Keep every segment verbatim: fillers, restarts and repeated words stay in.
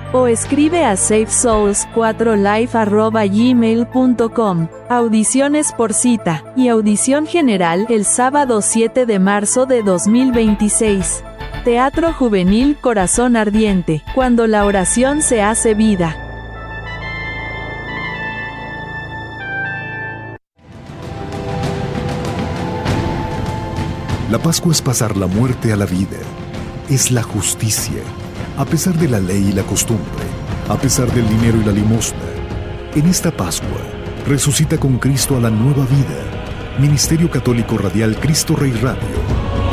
O escribe a safe souls cuatro live arroba gmail punto com. Audiciones por cita, y audición general el sábado siete de marzo de dos mil veintiséis. Teatro Juvenil Corazón Ardiente, cuando la oración se hace vida. La Pascua es pasar la muerte a la vida. Es la justicia, a pesar de la ley y la costumbre, a pesar del dinero y la limosna. En esta Pascua, resucita con Cristo a la nueva vida. Ministerio Católico Radial Cristo Rey Radio.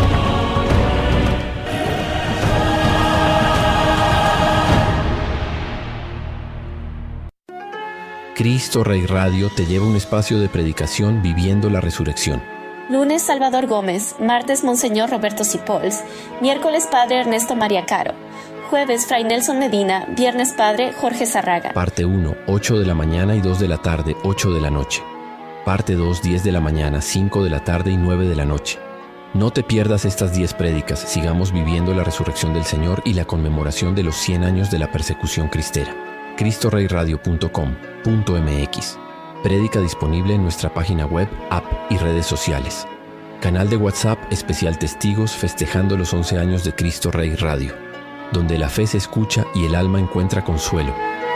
Cristo Rey Radio te lleva a un espacio de predicación viviendo la resurrección. Lunes, Salvador Gómez. Martes, Monseñor Roberto Sipols. Miércoles, Padre Ernesto María Caro. Jueves, Fray Nelson Medina. Viernes, Padre Jorge Zarraga. Parte uno, ocho de la mañana y dos de la tarde, ocho de la noche. Parte dos, diez de la mañana, cinco de la tarde y nueve de la noche. No te pierdas estas diez prédicas. Sigamos viviendo la resurrección del Señor y la conmemoración de los cien años de la persecución cristera. cristo rey radio punto com punto m x. Prédica disponible en nuestra página web, app y redes sociales. Canal de WhatsApp especial Testigos festejando los once años de Cristo Rey Radio, donde la fe se escucha y el alma encuentra consuelo.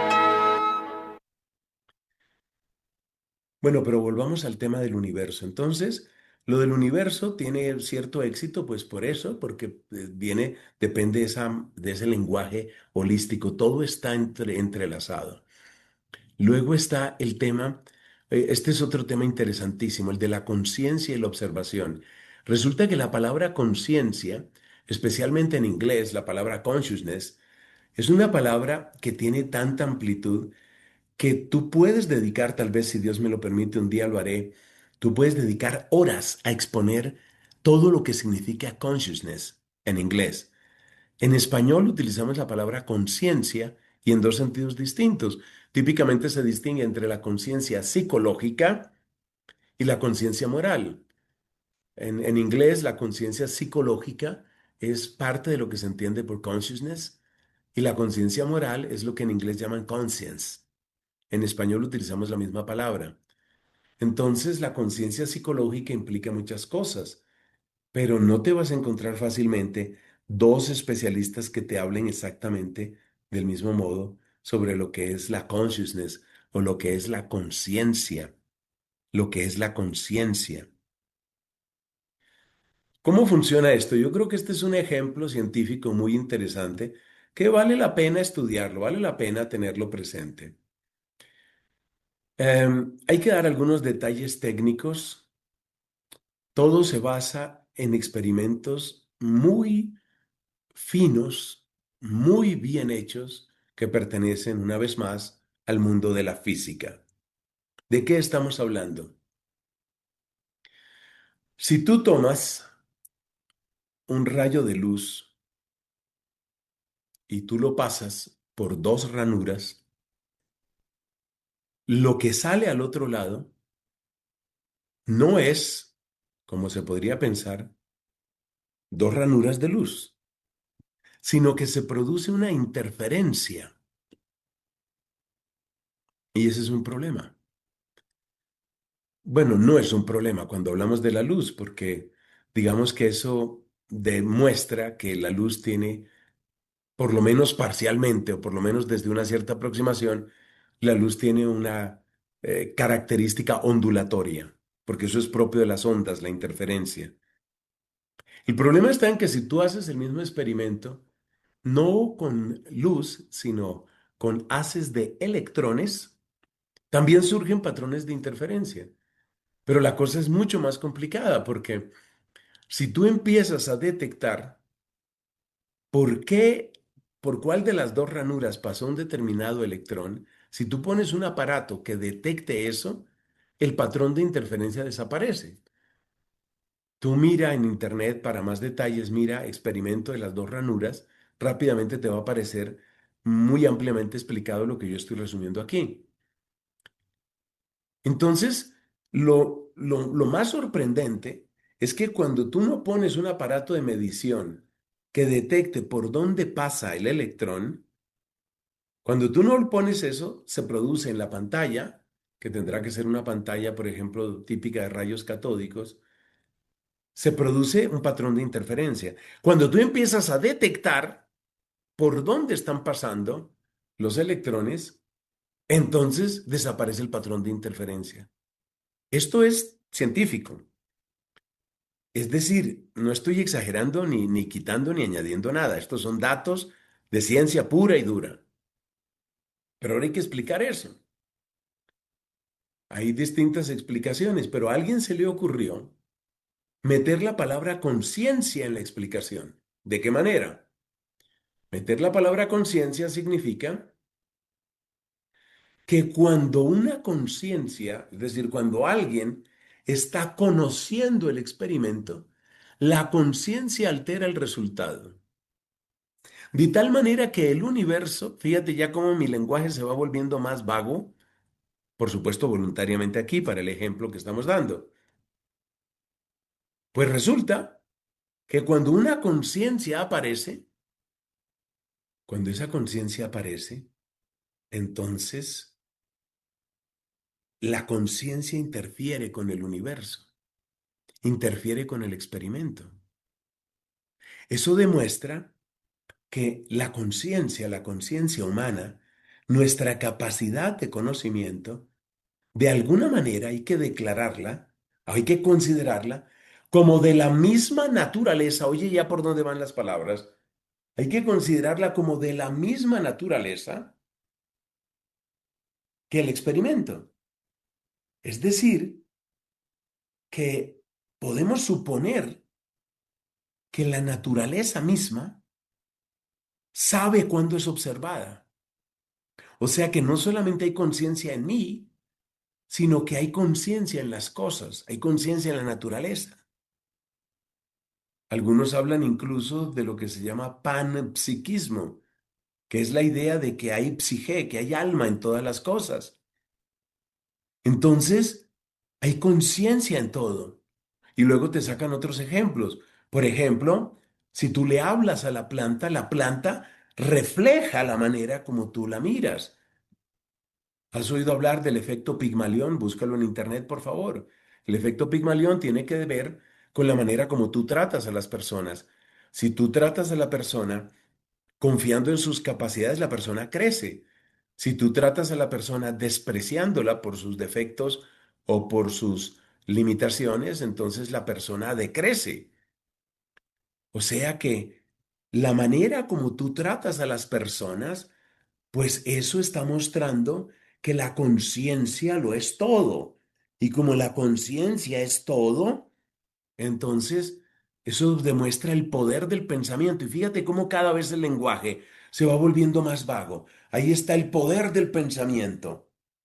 Bueno, pero volvamos al tema del universo. Entonces, lo del universo tiene cierto éxito, pues por eso, porque eh, viene, depende de, esa, de ese lenguaje holístico. Todo está entre, entrelazado. Luego está el tema, eh, este es otro tema interesantísimo, el de la conciencia y la observación. Resulta que la palabra conciencia, especialmente en inglés, la palabra consciousness, es una palabra que tiene tanta amplitud que tú puedes dedicar, tal vez si Dios me lo permite, un día lo haré, tú puedes dedicar horas a exponer todo lo que significa consciousness en inglés. En español utilizamos la palabra conciencia y en dos sentidos distintos. Típicamente se distingue entre la conciencia psicológica y la conciencia moral. En, en inglés, la conciencia psicológica es parte de lo que se entiende por consciousness y la conciencia moral es lo que en inglés llaman conscience. En español utilizamos la misma palabra. Entonces, la conciencia psicológica implica muchas cosas, pero no te vas a encontrar fácilmente dos especialistas que te hablen exactamente del mismo modo sobre lo que es la consciousness o lo que es la conciencia, lo que es la conciencia. ¿Cómo funciona esto? Yo creo que este es un ejemplo científico muy interesante que vale la pena estudiarlo, vale la pena tenerlo presente. Em, hay que dar algunos detalles técnicos. Todo se basa en experimentos muy finos, muy bien hechos, que pertenecen una vez más al mundo de la física. ¿De qué estamos hablando? Si tú tomas un rayo de luz y tú lo pasas por dos ranuras, lo que sale al otro lado no es, como se podría pensar, dos ranuras de luz, sino que se produce una interferencia. Y ese es un problema. Bueno, no es un problema cuando hablamos de la luz, porque digamos que eso demuestra que la luz tiene, por lo menos parcialmente, o por lo menos desde una cierta aproximación, la luz tiene una eh, característica ondulatoria, porque eso es propio de las ondas, la interferencia. El problema está en que si tú haces el mismo experimento, no con luz, sino con haces de electrones, también surgen patrones de interferencia. Pero la cosa es mucho más complicada porque si tú empiezas a detectar por qué, por cuál de las dos ranuras pasó un determinado electrón, si tú pones un aparato que detecte eso, el patrón de interferencia desaparece. Tú mira en internet para más detalles, mira experimento de las dos ranuras, rápidamente te va a aparecer muy ampliamente explicado lo que yo estoy resumiendo aquí. Entonces, lo, lo, lo más sorprendente es que cuando tú no pones un aparato de medición que detecte por dónde pasa el electrón, Cuando tú no pones eso, se produce en la pantalla, que tendrá que ser una pantalla, por ejemplo, típica de rayos catódicos, se produce un patrón de interferencia. Cuando tú empiezas a detectar por dónde están pasando los electrones, entonces desaparece el patrón de interferencia. Esto es científico. Es decir, no estoy exagerando ni, ni quitando ni añadiendo nada. Estos son datos de ciencia pura y dura. Pero ahora hay que explicar eso. Hay distintas explicaciones, pero a alguien se le ocurrió meter la palabra conciencia en la explicación. ¿De qué manera? Meter la palabra conciencia significa que cuando una conciencia, es decir, cuando alguien está conociendo el experimento, la conciencia altera el resultado. De tal manera que el universo, fíjate ya cómo mi lenguaje se va volviendo más vago, por supuesto voluntariamente aquí para el ejemplo que estamos dando. Pues resulta que cuando una conciencia aparece, cuando esa conciencia aparece, entonces la conciencia interfiere con el universo, interfiere con el experimento. Eso demuestra que la conciencia, la conciencia humana, nuestra capacidad de conocimiento, de alguna manera hay que declararla, hay que considerarla como de la misma naturaleza. Oye, ya por dónde van las palabras. Hay que considerarla como de la misma naturaleza que el experimento. Es decir, que podemos suponer que la naturaleza misma sabe cuándo es observada. O sea que no solamente hay conciencia en mí, sino que hay conciencia en las cosas, hay conciencia en la naturaleza. Algunos hablan incluso de lo que se llama panpsiquismo, que es la idea de que hay psique, que hay alma en todas las cosas. Entonces, hay conciencia en todo. Y luego te sacan otros ejemplos. Por ejemplo, si tú le hablas a la planta, la planta refleja la manera como tú la miras. ¿Has oído hablar del efecto Pigmalión? Búscalo en internet, por favor. El efecto Pigmalión tiene que ver con la manera como tú tratas a las personas. Si tú tratas a la persona confiando en sus capacidades, la persona crece. Si tú tratas a la persona despreciándola por sus defectos o por sus limitaciones, entonces la persona decrece. O sea que la manera como tú tratas a las personas, pues eso está mostrando que la conciencia lo es todo. Y como la conciencia es todo, entonces eso demuestra el poder del pensamiento. Y fíjate cómo cada vez el lenguaje se va volviendo más vago. Ahí está el poder del pensamiento.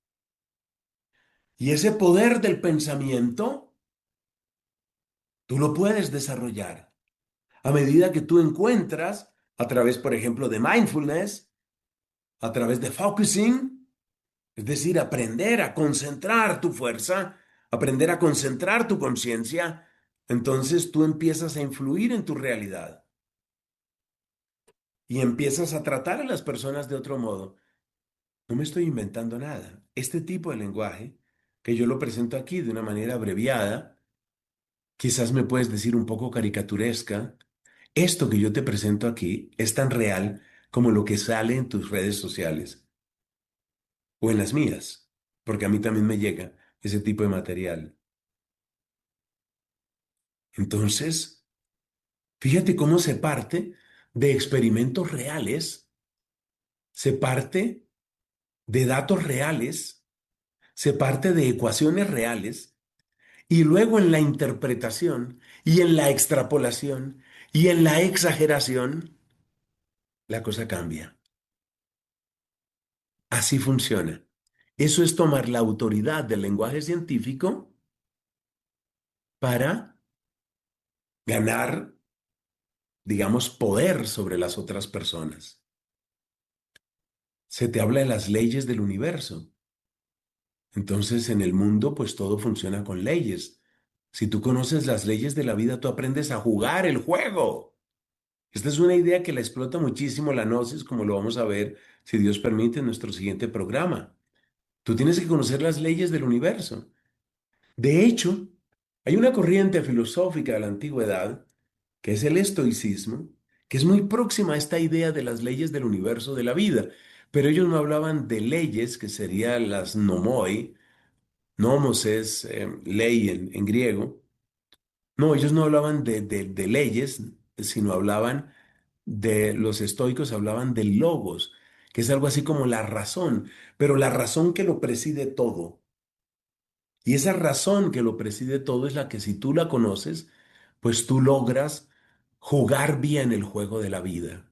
Y ese poder del pensamiento, tú lo puedes desarrollar a medida que tú encuentras, a través, por ejemplo, de mindfulness, a través de focusing, es decir, aprender a concentrar tu fuerza, aprender a concentrar tu conciencia, entonces tú empiezas a influir en tu realidad y empiezas a tratar a las personas de otro modo. No me estoy inventando nada. Este tipo de lenguaje, que yo lo presento aquí de una manera abreviada, quizás me puedes decir un poco caricaturesca, esto que yo te presento aquí es tan real como lo que sale en tus redes sociales o en las mías, porque a mí también me llega ese tipo de material. Entonces, fíjate cómo se parte de experimentos reales, se parte de datos reales, se parte de ecuaciones reales, y luego en la interpretación y en la extrapolación y en la exageración, la cosa cambia. Así funciona. Eso es tomar la autoridad del lenguaje científico para ganar, digamos, poder sobre las otras personas. Se te habla de las leyes del universo. Entonces, en el mundo, pues todo funciona con leyes. Si tú conoces las leyes de la vida, tú aprendes a jugar el juego. Esta es una idea que la explota muchísimo la gnosis, como lo vamos a ver, si Dios permite, en nuestro siguiente programa. Tú tienes que conocer las leyes del universo. De hecho, hay una corriente filosófica de la antigüedad, que es el estoicismo, que es muy próxima a esta idea de las leyes del universo de la vida, pero ellos no hablaban de leyes, que serían las nomoi. Nomos es eh, ley en, en griego. No, ellos no hablaban de, de, de leyes, sino hablaban de los estoicos, hablaban del logos, que es algo así como la razón, pero la razón que lo preside todo. Y esa razón que lo preside todo es la que si tú la conoces, pues tú logras jugar bien el juego de la vida.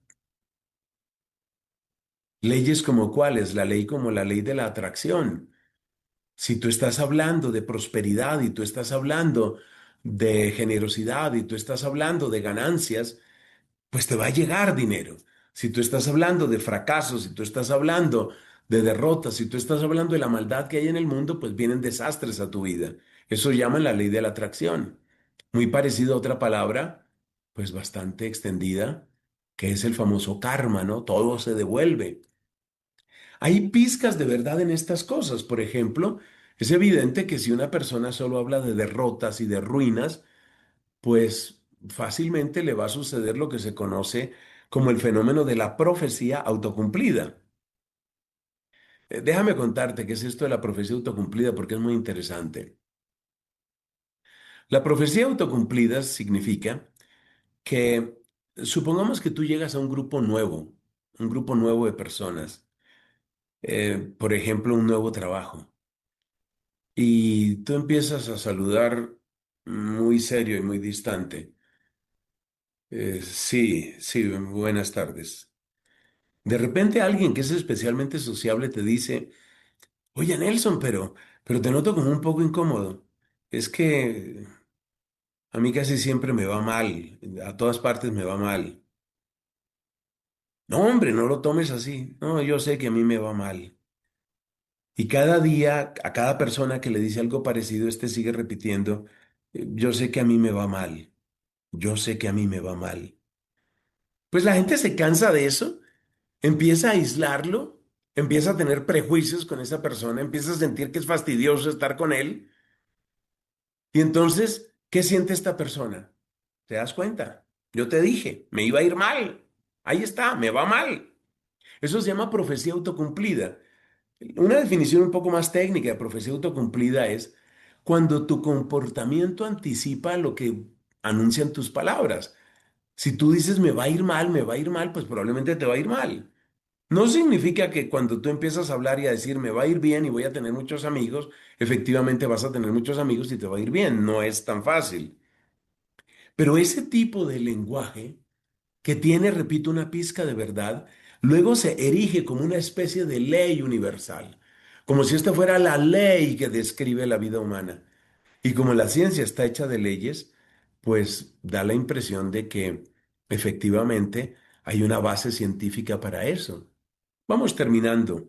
Leyes como cuáles, la ley como la ley de la atracción. Si tú estás hablando de prosperidad y tú estás hablando de generosidad y tú estás hablando de ganancias, pues te va a llegar dinero. Si tú estás hablando de fracasos, si tú estás hablando de derrotas, si tú estás hablando de la maldad que hay en el mundo, pues vienen desastres a tu vida. Eso llaman la ley de la atracción. Muy parecido a otra palabra, pues bastante extendida, que es el famoso karma, ¿no? Todo se devuelve. Hay pizcas de verdad en estas cosas. Por ejemplo, es evidente que si una persona solo habla de derrotas y de ruinas, pues fácilmente le va a suceder lo que se conoce como el fenómeno de la profecía autocumplida. Eh, Déjame contarte qué es esto de la profecía autocumplida porque es muy interesante. La profecía autocumplida significa que supongamos que tú llegas a un grupo nuevo, un grupo nuevo de personas, eh, por ejemplo, un nuevo trabajo, y tú empiezas a saludar muy serio y muy distante. Eh, sí, sí, buenas tardes. De repente alguien que es especialmente sociable te dice, oye Nelson, pero, pero te noto como un poco incómodo. Es que a mí casi siempre me va mal, a todas partes me va mal. No, hombre, no lo tomes así. No, yo sé que a mí me va mal. Y cada día, a cada persona que le dice algo parecido, este sigue repitiendo, "Eh, yo sé que a mí me va mal, yo sé que a mí me va mal". Pues la gente se cansa de eso, empieza a aislarlo, empieza a tener prejuicios con esa persona, empieza a sentir que es fastidioso estar con él. Y entonces, ¿qué siente esta persona? ¿Te das cuenta? Yo te dije, me iba a ir mal. Ahí está, me va mal. Eso se llama profecía autocumplida. Una definición un poco más técnica de profecía autocumplida es cuando tu comportamiento anticipa lo que anuncian tus palabras. Si tú dices me va a ir mal, me va a ir mal, pues probablemente te va a ir mal. No significa que cuando tú empiezas a hablar y a decir me va a ir bien y voy a tener muchos amigos, efectivamente vas a tener muchos amigos y te va a ir bien. No es tan fácil. Pero ese tipo de lenguaje que tiene, repito, una pizca de verdad, luego se erige como una especie de ley universal, como si esta fuera la ley que describe la vida humana. Y como la ciencia está hecha de leyes, pues da la impresión de que efectivamente hay una base científica para eso. Vamos terminando.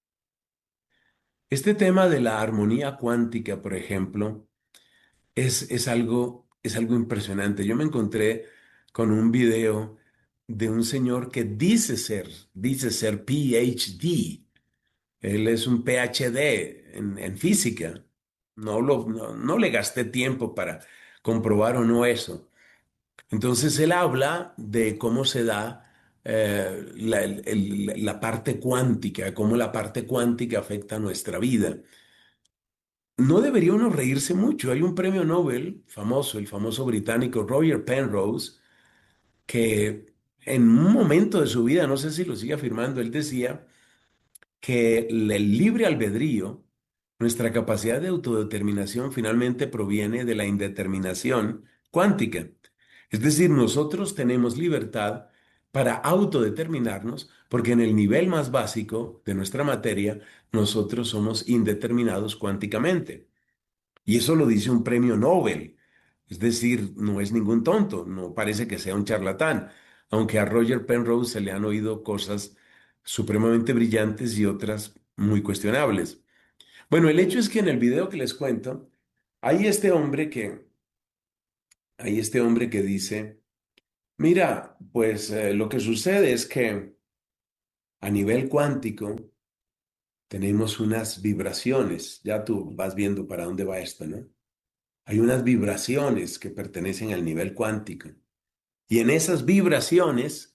Este tema de la armonía cuántica, por ejemplo, es, es algo, es algo impresionante. Yo me encontré con un video de un señor que dice ser, dice ser P H D. Él es un P H D en, en física. No, lo, no, no le gasté tiempo para comprobar o no eso. Entonces él habla de cómo se da eh, la, el- el- la parte cuántica, cómo la parte cuántica afecta a nuestra vida. No debería uno reírse mucho. Hay un premio Nobel famoso, el famoso británico Roger Penrose, que en un momento de su vida, no sé si lo sigue afirmando, él decía que el libre albedrío, nuestra capacidad de autodeterminación finalmente proviene de la indeterminación cuántica. Es decir, nosotros tenemos libertad para autodeterminarnos porque en el nivel más básico de nuestra materia, nosotros somos indeterminados cuánticamente. Y eso lo dice un premio Nobel. Es decir, no es ningún tonto, no parece que sea un charlatán, aunque a Roger Penrose se le han oído cosas supremamente brillantes y otras muy cuestionables. Bueno, el hecho es que en el video que les cuento, hay este hombre que, hay este hombre que dice, Mira, pues eh, lo que sucede es que a nivel cuántico tenemos unas vibraciones, ya tú vas viendo para dónde va esto, ¿no? Hay unas vibraciones que pertenecen al nivel cuántico. Y en esas vibraciones,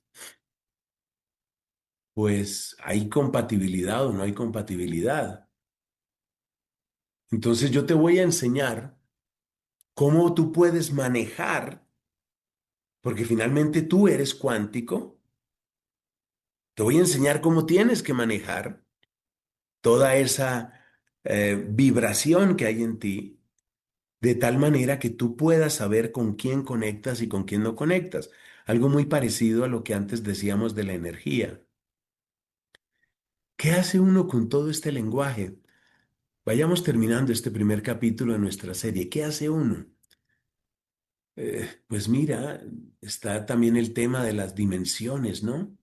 pues hay compatibilidad o no hay compatibilidad. Entonces yo te voy a enseñar cómo tú puedes manejar, porque finalmente tú eres cuántico. Te voy a enseñar cómo tienes que manejar toda esa eh, vibración que hay en ti, de tal manera que tú puedas saber con quién conectas y con quién no conectas. Algo muy parecido a lo que antes decíamos de la energía. ¿Qué hace uno con todo este lenguaje? Vayamos terminando este primer capítulo de nuestra serie. ¿Qué hace uno? Eh, pues mira, está también el tema de las dimensiones, ¿no?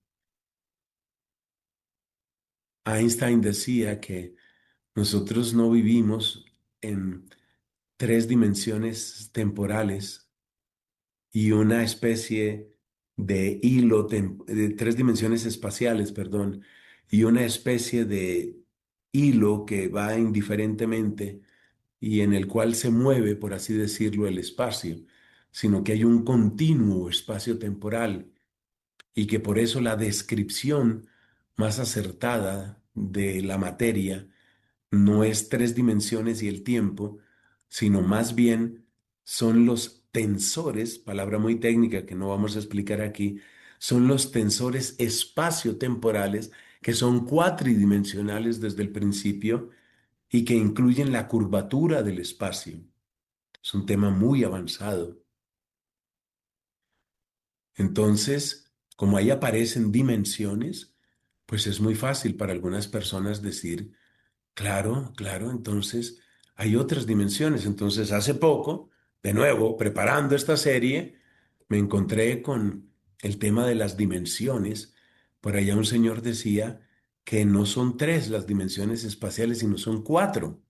Einstein decía que nosotros no vivimos en tres dimensiones temporales y una especie de hilo, tem- de tres dimensiones espaciales, perdón, y una especie de hilo que va indiferentemente y en el cual se mueve, por así decirlo, el espacio, sino que hay un continuo espacio temporal y que por eso la descripción más acertada de la materia no es tres dimensiones y el tiempo, sino más bien son los tensores, palabra muy técnica que no vamos a explicar aquí, son los tensores espaciotemporales que son cuatridimensionales desde el principio y que incluyen la curvatura del espacio. Es un tema muy avanzado. Entonces, como ahí aparecen dimensiones, pues es muy fácil para algunas personas decir, claro, claro, entonces hay otras dimensiones. Entonces, hace poco, de nuevo, preparando esta serie, me encontré con el tema de las dimensiones. Por allá un señor decía que no son tres las dimensiones espaciales, sino son cuatro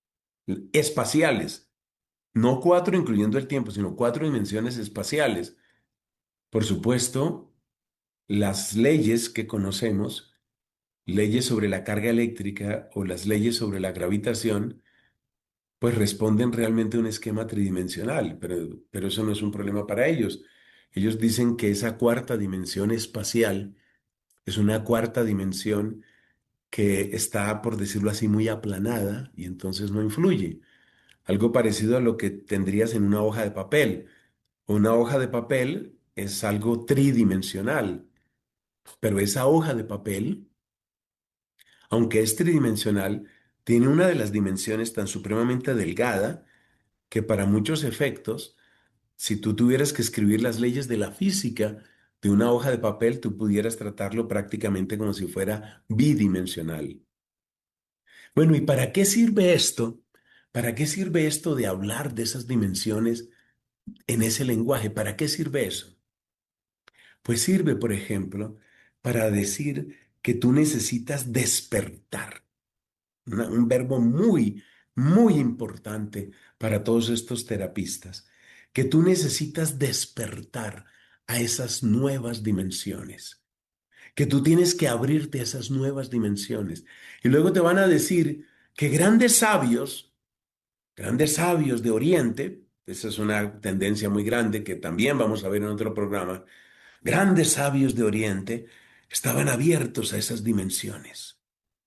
espaciales. No cuatro incluyendo el tiempo, sino cuatro dimensiones espaciales. Por supuesto, las leyes que conocemos, leyes sobre la carga eléctrica o las leyes sobre la gravitación, pues responden realmente a un esquema tridimensional, pero, pero eso no es un problema para ellos. Ellos dicen que esa cuarta dimensión espacial es una cuarta dimensión que está, por decirlo así, muy aplanada y entonces no influye. Algo parecido a lo que tendrías en una hoja de papel. Una hoja de papel es algo tridimensional, pero esa hoja de papel, aunque es tridimensional, tiene una de las dimensiones tan supremamente delgada que para muchos efectos, si tú tuvieras que escribir las leyes de la física de una hoja de papel, tú pudieras tratarlo prácticamente como si fuera bidimensional. Bueno, ¿y para qué sirve esto? ¿Para qué sirve esto de hablar de esas dimensiones en ese lenguaje? ¿Para qué sirve eso? Pues sirve, por ejemplo, para decir que tú necesitas despertar. Una- un verbo muy, muy importante para todos estos terapistas, que tú necesitas despertar a esas nuevas dimensiones, que tú tienes que abrirte a esas nuevas dimensiones. Y luego te van a decir que grandes sabios, grandes sabios de Oriente, esa es una tendencia muy grande que también vamos a ver en otro programa, grandes sabios de Oriente estaban abiertos a esas dimensiones.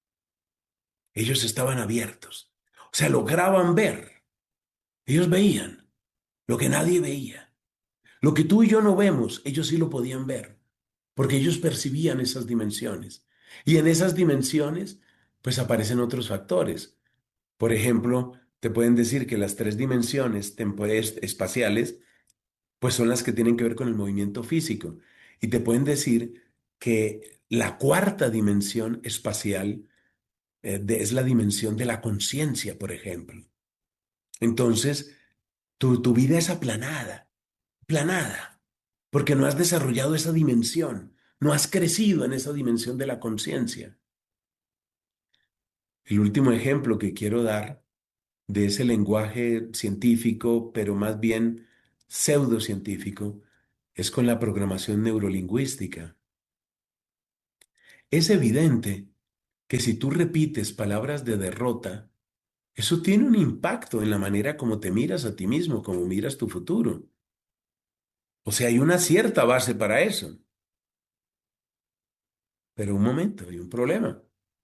Ellos estaban abiertos. O sea, lograban ver. Ellos veían lo que nadie veía. Lo que tú y yo no vemos, ellos sí lo podían ver, porque ellos percibían esas dimensiones. Y en esas dimensiones, pues aparecen otros factores. Por ejemplo, te pueden decir que las tres dimensiones temporales espaciales, pues son las que tienen que ver con el movimiento físico. Y te pueden decir que la cuarta dimensión espacial eh, de- es la dimensión de la conciencia, por ejemplo. Entonces, tu, tu vida es aplanada, planada, porque no has desarrollado esa dimensión, no has crecido en esa dimensión de la conciencia. El último ejemplo que quiero dar de ese lenguaje científico, pero más bien pseudocientífico, es con la programación neurolingüística. Es evidente que si tú repites palabras de derrota, eso tiene un impacto en la manera como te miras a ti mismo, como miras tu futuro. O sea, hay una cierta base para eso. Pero un momento, hay un problema.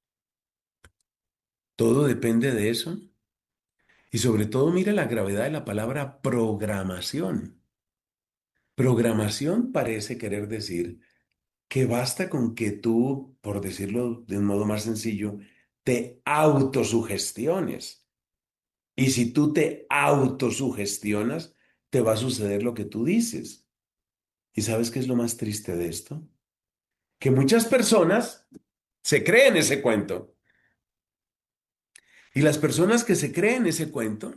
Todo depende de eso. Y sobre todo, mira la gravedad de la palabra programación. Programación parece querer decir que basta con que tú, por decirlo de un modo más sencillo, te autosugestiones. Y si tú te autosugestionas, te va a suceder lo que tú dices. ¿Y sabes qué es lo más triste de esto? Que muchas personas se creen ese cuento. Y las personas que se creen ese cuento,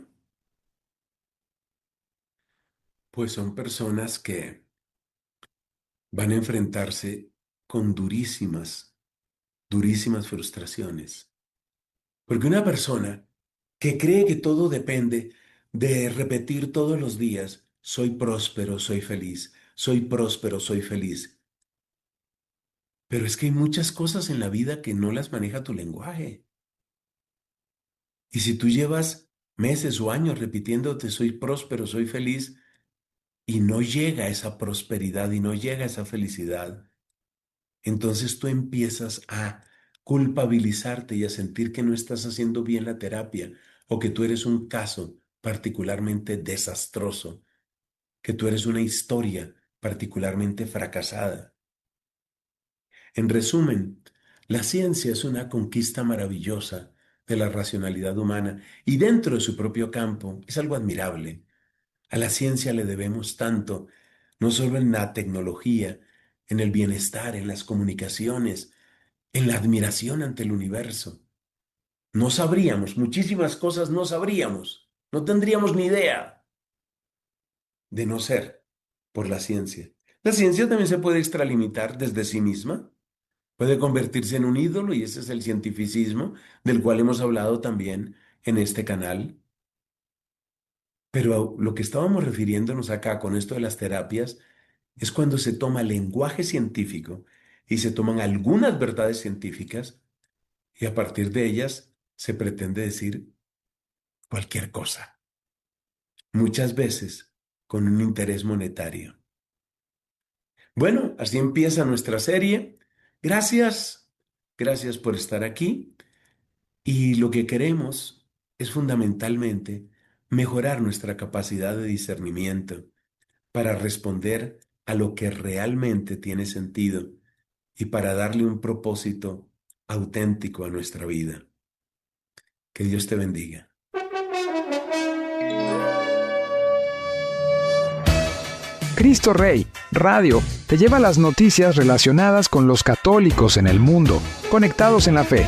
pues son personas que van a enfrentarse con durísimas, durísimas frustraciones. Porque una persona que cree que todo depende de repetir todos los días, soy próspero, soy feliz, soy próspero, soy feliz. Pero es que hay muchas cosas en la vida que no las maneja tu lenguaje. Y si tú llevas meses o años repitiéndote soy próspero, soy feliz, y no llega esa prosperidad y no llega esa felicidad, entonces tú empiezas a culpabilizarte y a sentir que no estás haciendo bien la terapia o que tú eres un caso particularmente desastroso, que tú eres una historia particularmente fracasada. En resumen, la ciencia es una conquista maravillosa de la racionalidad humana y dentro de su propio campo es algo admirable. A la ciencia le debemos tanto, no solo en la tecnología, en el bienestar, en las comunicaciones, en la admiración ante el universo. No sabríamos, muchísimas cosas no sabríamos, no tendríamos ni idea de no ser por la ciencia. La ciencia también se puede extralimitar desde sí misma, puede convertirse en un ídolo y ese es el cientificismo del cual hemos hablado también en este canal. Pero lo que estábamos refiriéndonos acá con esto de las terapias es cuando se toma lenguaje científico y se toman algunas verdades científicas y a partir de ellas se pretende decir cualquier cosa, muchas veces con un interés monetario. Bueno, así empieza nuestra serie. Gracias, gracias por estar aquí y lo que queremos es fundamentalmente mejorar nuestra capacidad de discernimiento para responder a lo que realmente tiene sentido y para darle un propósito auténtico a nuestra vida. Que Dios te bendiga. Cristo Rey Radio te lleva las noticias relacionadas con los católicos en el mundo, conectados en la fe.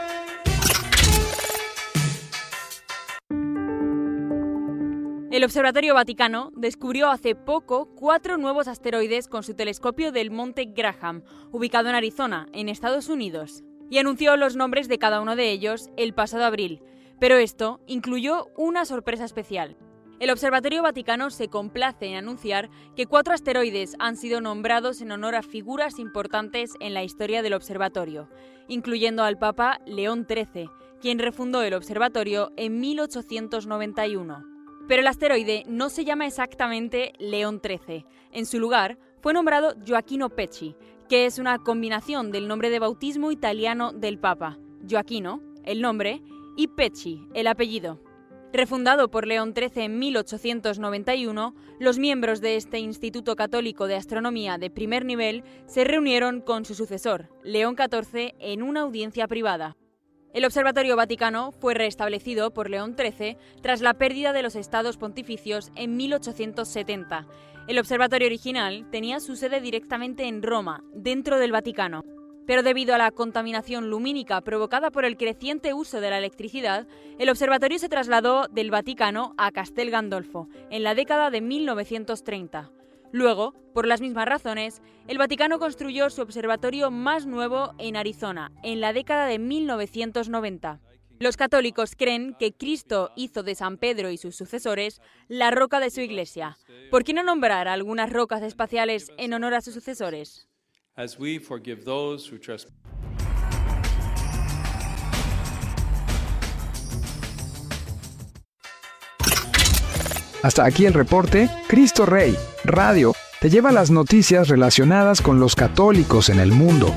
El Observatorio Vaticano descubrió hace poco cuatro nuevos asteroides con su telescopio del Monte Graham, ubicado en Arizona, en Estados Unidos, y anunció los nombres de cada uno de ellos el pasado abril, pero esto incluyó una sorpresa especial. El Observatorio Vaticano se complace en anunciar que cuatro asteroides han sido nombrados en honor a figuras importantes en la historia del observatorio, incluyendo al Papa León trece, quien refundó el observatorio en mil ochocientos noventa y uno. Pero el asteroide no se llama exactamente León trece. En su lugar fue nombrado Gioacchino Pesci, que es una combinación del nombre de bautismo italiano del Papa, Gioacchino, el nombre, y Pesci, el apellido. Refundado por León trece en mil ochocientos noventa y uno, los miembros de este Instituto Católico de Astronomía de primer nivel se reunieron con su sucesor, León catorce, en una audiencia privada. El Observatorio Vaticano fue restablecido por León trece tras la pérdida de los estados pontificios en mil ochocientos setenta. El observatorio original tenía su sede directamente en Roma, dentro del Vaticano. Pero debido a la contaminación lumínica provocada por el creciente uso de la electricidad, el observatorio se trasladó del Vaticano a Castel Gandolfo en la década de mil novecientos treinta. Luego, por las mismas razones, el Vaticano construyó su observatorio más nuevo en Arizona, en la década de mil novecientos noventa. Los católicos creen que Cristo hizo de San Pedro y sus sucesores la roca de su iglesia. ¿Por qué no nombrar algunas rocas espaciales en honor a sus sucesores? As we forgive those who trespass. Hasta aquí el reporte. Cristo Rey Radio te lleva las noticias relacionadas con los católicos en el mundo.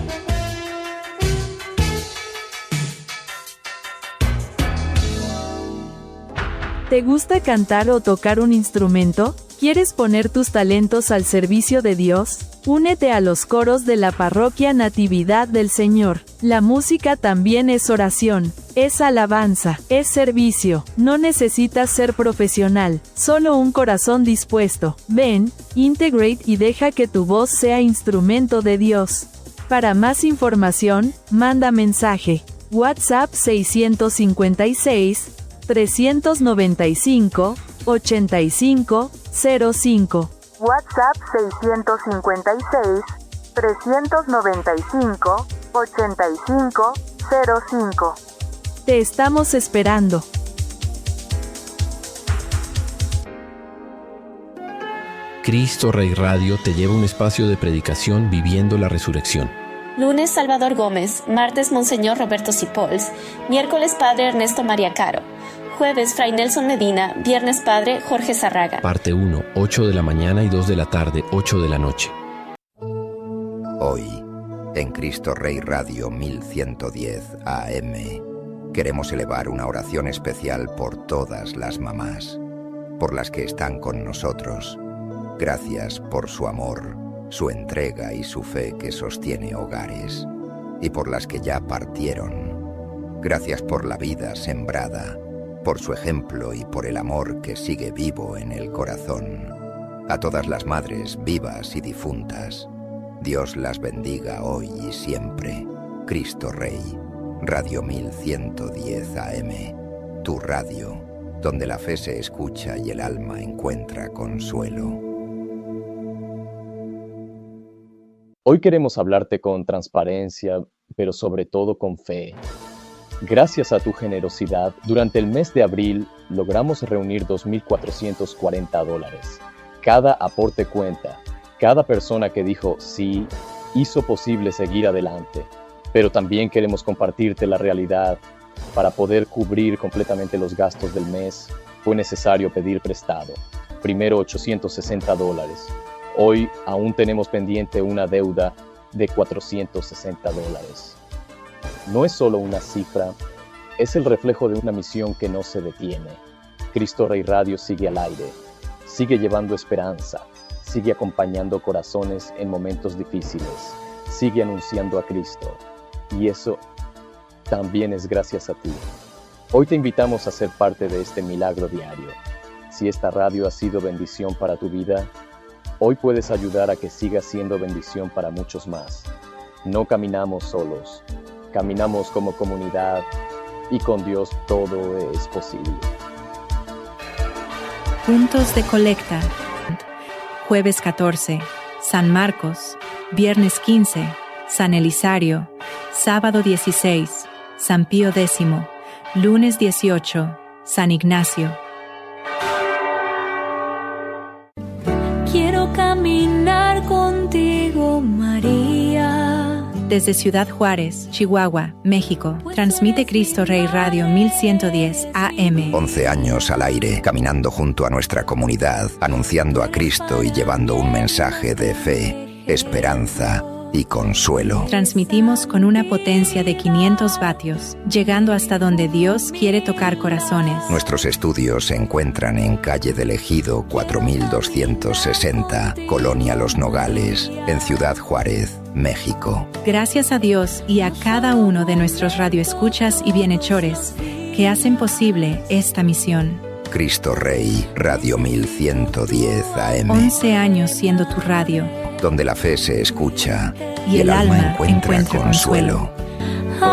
¿Te gusta cantar o tocar un instrumento? ¿Quieres poner tus talentos al servicio de Dios? Únete a los coros de la Parroquia Natividad del Señor. La música también es oración, es alabanza, es servicio. No necesitas ser profesional, solo un corazón dispuesto. Ven, integrate y deja que tu voz sea instrumento de Dios. Para más información, manda mensaje. WhatsApp seiscientos cincuenta y seis, trescientos noventa y cinco, ochenta y cinco, cero cinco. WhatsApp seiscientos cincuenta y seis, trescientos noventa y cinco, ochenta y cinco, cero cinco. Te estamos esperando. Cristo Rey Radio te lleva a un espacio de predicación viviendo la resurrección. Lunes Salvador Gómez, martes Monseñor Roberto Sipols, miércoles Padre Ernesto María Caro, jueves Fray Nelson Medina, viernes Padre Jorge Zarraga. Parte uno, ocho de la mañana y dos de la tarde, ocho de la noche. Hoy, en Cristo Rey Radio mil ciento diez A M, queremos elevar una oración especial por todas las mamás, por las que están con nosotros. Gracias por su amor, su entrega y su fe que sostiene hogares, y por las que ya partieron. Gracias por la vida sembrada, por su ejemplo y por el amor que sigue vivo en el corazón. A todas las madres vivas y difuntas, Dios las bendiga hoy y siempre. Cristo Rey, Radio mil ciento diez A M, tu radio, donde la fe se escucha y el alma encuentra consuelo. Hoy queremos hablarte con transparencia, pero sobre todo con fe. Gracias a tu generosidad, durante el mes de abril logramos reunir dos mil cuatrocientos cuarenta dólares. Cada aporte cuenta. Cada persona que dijo sí hizo posible seguir adelante. Pero también queremos compartirte la realidad. Para poder cubrir completamente los gastos del mes, fue necesario pedir prestado. Primero ochocientos sesenta dólares. Hoy aún tenemos pendiente una deuda de cuatrocientos sesenta dólares. No es solo una cifra, es el reflejo de una misión que no se detiene. Cristo Rey Radio sigue al aire, sigue llevando esperanza, sigue acompañando corazones en momentos difíciles, sigue anunciando a Cristo. Y eso también es gracias a ti. Hoy te invitamos a ser parte de este milagro diario. Si esta radio ha sido bendición para tu vida, hoy puedes ayudar a que siga siendo bendición para muchos más. No caminamos solos. Caminamos como comunidad y con Dios todo es posible. Puntos de colecta. Jueves catorce, San Marcos. Viernes quince, San Elisario. Sábado dieciséis, San Pío X. Lunes dieciocho, San Ignacio. Quiero caminar contigo, María. Desde Ciudad Juárez, Chihuahua, México, transmite Cristo Rey Radio mil ciento diez A M. once años al aire, caminando junto a nuestra comunidad, anunciando a Cristo y llevando un mensaje de fe, esperanza y consuelo. Transmitimos con una potencia de quinientos vatios, llegando hasta donde Dios quiere tocar corazones. Nuestros estudios se encuentran en calle del Ejido cuatro mil doscientos sesenta, Colonia Los Nogales, en Ciudad Juárez, México. Gracias a Dios y a cada uno de nuestros radioescuchas y bienhechores que hacen posible esta misión. Cristo Rey, Radio mil ciento diez A M. once años siendo tu radio, donde la fe se escucha y, y el, el alma encuentra, encuentra consuelo. consuelo.